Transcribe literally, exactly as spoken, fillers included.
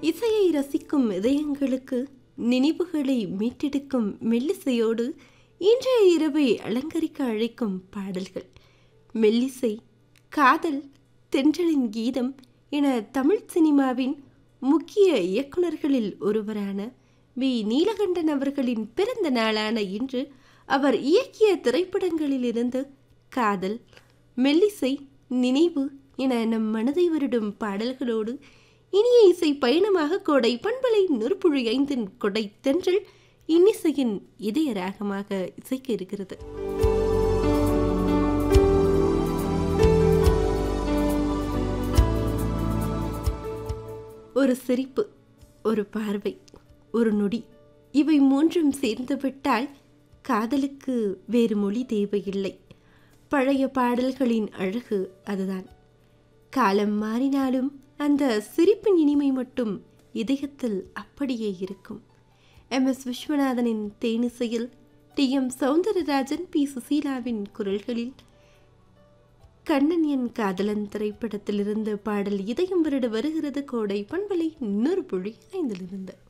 இசையை ரசிக்கும் இதயங்களுக்கு நினைவுகளை மீட்டெடுக்கும் மெல்லிசையோடு இன்றைய இரவை அலங்கரிக்க அழைக்கும் பாடல்கள். மெல்லிசை, காதல், தென்றலின் கீதம் என தமிழ் சினிமாவின் முக்கிய இயக்குநர்களில் ஒருவரான வி நீலகண்டன் அவர்களின் பிறந்த நாளான இன்று அவர் இயக்கிய திரைப்படங்களிலிருந்து காதல், மெல்லிசை, நினைவு என நம் மனதை வருடும் பாடல்களோடு இனிய இசை பயணமாக கோடை பண்பலை நூறு ஐந்தின் கொடை தென்றல் இன்னிசையின் இதய ராகமாக இசைக்க இருக்கிறது. ஒரு சிரிப்பு, ஒரு பார்வை, ஒரு நொடி, இவை மூன்றும் சேர்ந்து விட்டால் காதலுக்கு வேறு மொழி தேவையில்லை. பழைய பாடல்களின் அழகு அதுதான். காலம் மாறினாலும் அந்த சிரிப்பின் இனிமை மட்டும் இதயத்தில் அப்படியே இருக்கும். M S விஸ்வநாதனின் தேனிசையில் D M Soundararajan, B சுசீலாவின் குரல்களில் கண்ணன் என் காதலன் திரைப்படத்திலிருந்து பாடல் இதயம் வருட வருகிறது கோடை பண்பலை நூறு புள்ளி ஐந்திலிருந்து.